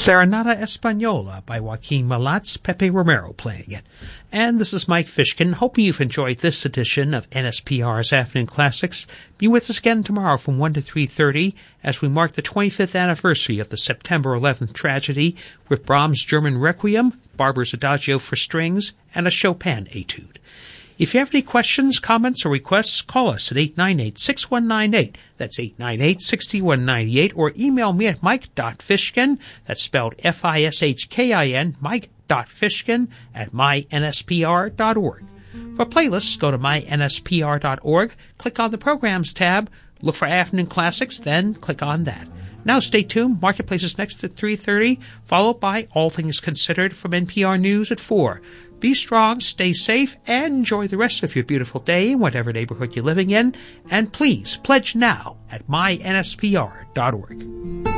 Serenata Española by Joaquin Malatz, Pepe Romero playing it. And this is Mike Fishkin, hoping you've enjoyed this edition of NSPR's Afternoon Classics. Be with us again tomorrow from 1 to 3:30 as we mark the 25th anniversary of the September 11th tragedy with Brahms' German Requiem, Barber's Adagio for Strings, and a Chopin etude. If you have any questions, comments, or requests, call us at 898-6198. That's 898-6198. Or email me at mike.fishkin, that's spelled Fishkin, mike.fishkin at mynspr.org. For playlists, go to mynspr.org, click on the Programs tab, look for Afternoon Classics, then click on that. Now stay tuned. Marketplace is next at 3:30, followed by All Things Considered from NPR News at 4. Be strong, stay safe, and enjoy the rest of your beautiful day in whatever neighborhood you're living in. And please, pledge now at mynspr.org.